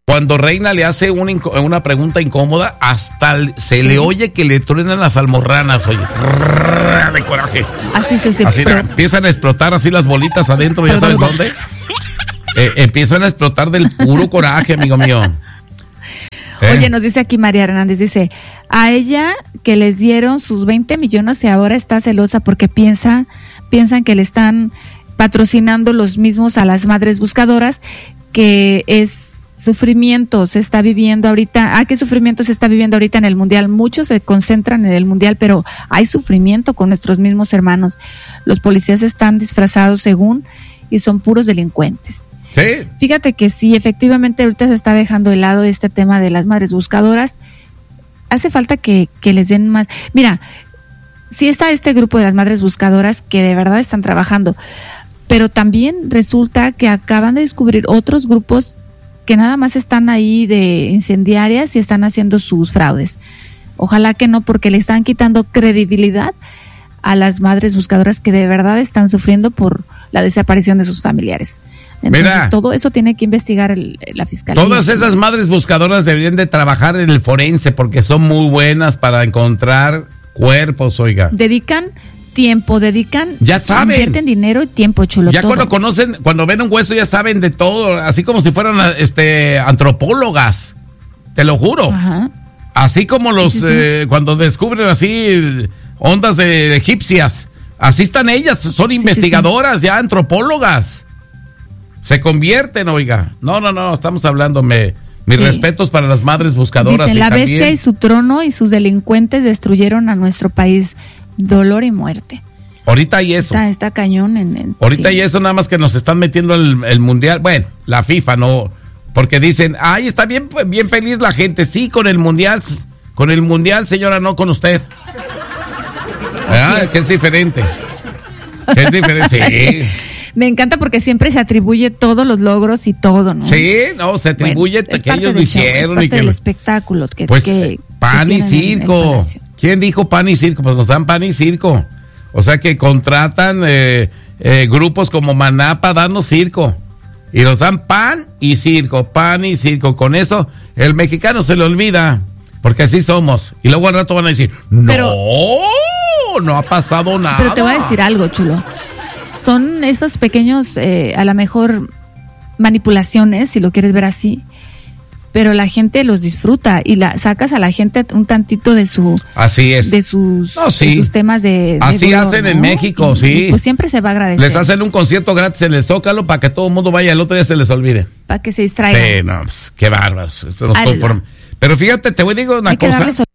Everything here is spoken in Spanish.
Cuando Reina le hace una pregunta incómoda, hasta se le oye que le truenan las almorranas, oye, de coraje. Así se así empiezan a explotar así las bolitas adentro, ¿ya sabes dónde? Empiezan a explotar del puro coraje, amigo mío. Oye, nos dice aquí María Hernández, dice, a ella que les dieron sus 20 millones y ahora está celosa porque piensan que le están patrocinando los mismos a las madres buscadoras, que es sufrimiento se está viviendo ahorita. ¿Qué sufrimiento se está viviendo ahorita en el Mundial? Muchos se concentran en el Mundial, pero hay sufrimiento con nuestros mismos hermanos. Los policías están disfrazados según y son puros delincuentes. Sí. Fíjate que sí, efectivamente ahorita se está dejando de lado este tema de las madres buscadoras. Hace falta que les den más. Mira, sí está este grupo de las madres buscadoras que de verdad están trabajando, pero también resulta que acaban de descubrir otros grupos que nada más están ahí de incendiarias y están haciendo sus fraudes. Ojalá que no, porque le están quitando credibilidad a las madres buscadoras que de verdad están sufriendo por la desaparición de sus familiares. Entonces, mira, todo eso tiene que investigar la fiscalía. Todas esas madres buscadoras deberían de trabajar en el forense porque son muy buenas para encontrar cuerpos, oiga. Dedican tiempo, ya saben, invierten dinero y tiempo, chulo. Ya todo. cuando ven un hueso ya saben de todo, así como si fueran antropólogas, te lo juro. Ajá. Así como los cuando descubren así ondas de egipcias, así están ellas, son investigadoras, ya antropólogas. Se convierten, oiga. No, estamos hablando, mis respetos para las madres buscadoras. Dice, la bestia y su trono y sus delincuentes destruyeron a nuestro país. Dolor y muerte. Ahorita hay eso. Está cañón. Ahorita hay eso, nada más que nos están metiendo el mundial. Bueno, la FIFA no, porque dicen, ay, está bien feliz la gente. Sí, con el mundial, señora, no con usted. Que es diferente. Sí. Me encanta porque siempre se atribuye todos los logros y todo, ¿no? Sí, no, se atribuye que ellos lo hicieron. Es parte del espectáculo. Pan y circo. ¿Quién dijo pan y circo? Pues nos dan pan y circo. O sea que contratan grupos como Maná para darnos circo. Y nos dan pan y circo. Con eso el mexicano se le olvida. Porque así somos. Y luego al rato van a decir, no ha pasado nada. Pero te voy a decir algo, chulo. Son esos pequeños, a lo mejor, manipulaciones, si lo quieres ver así. Pero la gente los disfruta y sacas a la gente un tantito de su... Así es. De sus temas de así dolor, hacen, ¿no? En México, sí. Y pues siempre se va a agradecer. Les hacen un concierto gratis en el Zócalo para que todo el mundo vaya, el otro día se les olvide. Para que se distraigan. Sí, no, pues, qué bárbaros. Eso nos conforma. Pero fíjate, te voy a decir una cosa.